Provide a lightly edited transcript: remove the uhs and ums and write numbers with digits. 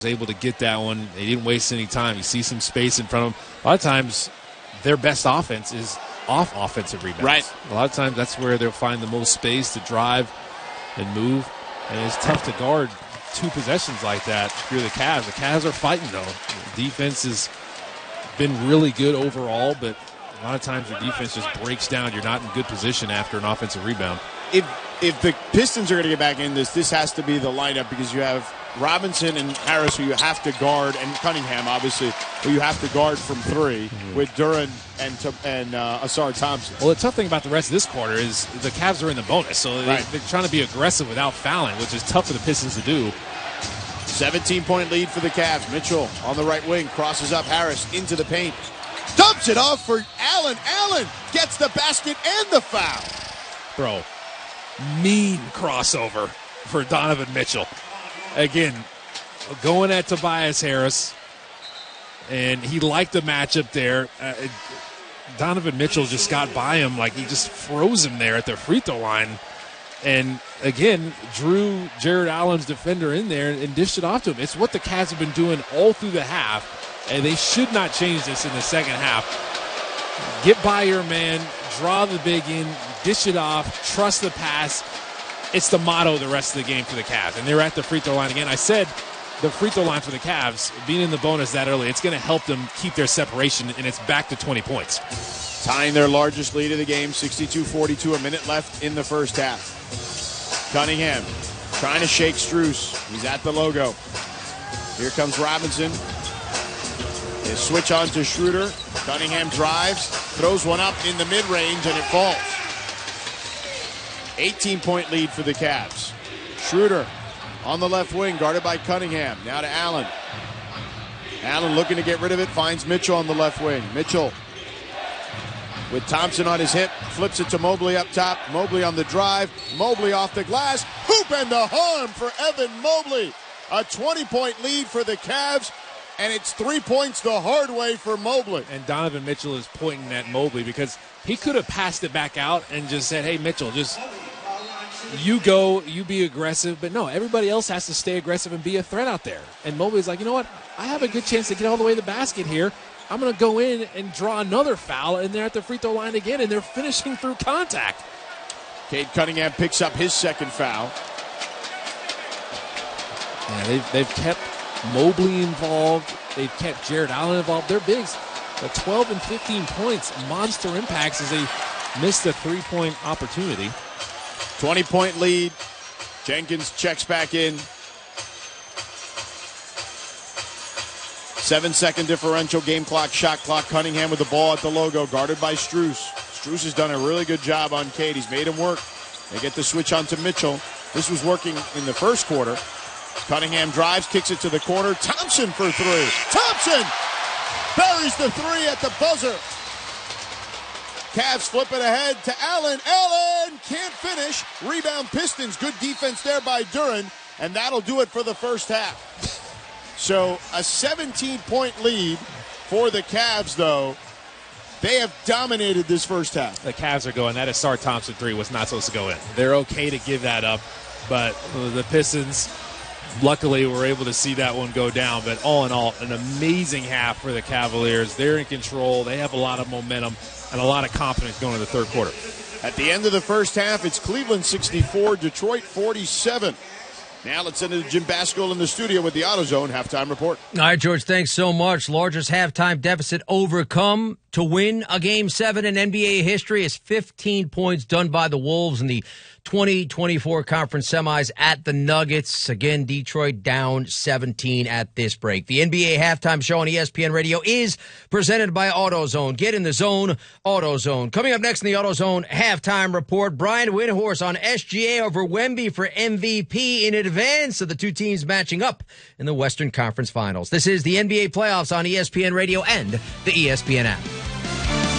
able to get that one. They didn't waste any time. You see some space in front of them. A lot of times, their best offense is off offensive rebounds. Right. A lot of times, that's where they'll find the most space to drive and move. And it's tough to guard two possessions like that if you're the Cavs. The Cavs are fighting, though. The defense has been really good overall, but a lot of times your defense just breaks down. You're not in good position after an offensive rebound. If the Pistons are going to get back in this has to be the lineup, because you have Robinson and Harris, who you have to guard, and Cunningham, obviously, who you have to guard from three, with Duren and Asar Thompson. Well, the tough thing about the rest of this quarter is the Cavs are in the bonus, so they're trying to be aggressive without fouling, which is tough for the Pistons to do. 17-point lead for the Cavs. Mitchell on the right wing, crosses up Harris into the paint. Dumps it off for Allen. Allen gets the basket and the foul. Bro, mean crossover for Donovan Mitchell. Again, going at Tobias Harris, and he liked the matchup there. Donovan Mitchell just got by him, like he just froze him there at the free throw line. And again, drew Jared Allen's defender in there and dished it off to him. It's what the Cavs have been doing all through the half, and they should not change this in the second half. Get by your man, draw the big in, dish it off, trust the pass. It's the motto the rest of the game for the Cavs. And they're at the free throw line again. I said the free throw line for the Cavs, being in the bonus that early, it's going to help them keep their separation, and it's back to 20 points. Tying their largest lead of the game, 62-42, a minute left in the first half. Cunningham trying to shake Strus. He's at the logo. Here comes Robinson. They switch on to Schroeder. Cunningham drives, throws one up in the mid-range, and it falls. 18-point lead for the Cavs. Schroeder on the left wing, guarded by Cunningham. Now to Allen. Allen looking to get rid of it, finds Mitchell on the left wing. Mitchell with Thompson on his hip, flips it to Mobley up top. Mobley on the drive. Mobley off the glass. Hoop and the harm for Evan Mobley. A 20-point lead for the Cavs, and it's 3 points the hard way for Mobley. And Donovan Mitchell is pointing at Mobley because he could have passed it back out and just said, hey, Mitchell, just you go, you be aggressive. But no, everybody else has to stay aggressive and be a threat out there. And Mobley's like, you know what? I have a good chance to get all the way to the basket here. I'm going to go in and draw another foul, and they're at the free throw line again, and they're finishing through contact. Cade Cunningham picks up his second foul. Yeah, they've kept Mobley involved. They've kept Jared Allen involved. They're bigs. 12 and 15 points, monster impacts as they missed a three-point opportunity. 20-point lead. Jenkins checks back in. 7-second differential, game clock, shot clock. Cunningham with the ball at the logo, guarded by Strus. Strus has done a really good job on Cade. He's made him work. They get the switch on to Mitchell. This was working in the first quarter. Cunningham drives, kicks it to the corner. Thompson for three. Thompson buries the three at the buzzer. Cavs flip it ahead to Allen. Allen can't finish. Rebound Pistons. Good defense there by Duren. And that'll do it for the first half. So a 17-point lead for the Cavs, though. They have dominated this first half. The Cavs are going, that Asar Thompson three was not supposed to go in. They're okay to give that up, but the Pistons, luckily, were able to see that one go down. But all in all, an amazing half for the Cavaliers. They're in control. They have a lot of momentum and a lot of confidence going into the third quarter. At the end of the first half, it's Cleveland 64, Detroit 47. Now let's send it to Jim Baskel in the studio with the AutoZone halftime report. All right, George, thanks so much. Largest halftime deficit overcome to win a Game 7 in NBA history is 15 points done by the Wolves in the 2024 conference semis at the Nuggets. Again, Detroit down 17 at this break. The NBA halftime show on ESPN Radio is presented by AutoZone. Get in the zone, AutoZone. Coming up next in the AutoZone halftime report, Brian Windhorst on SGA over Wemby for MVP in advance of the two teams matching up in the Western Conference Finals. This is the NBA playoffs on ESPN Radio and the ESPN app.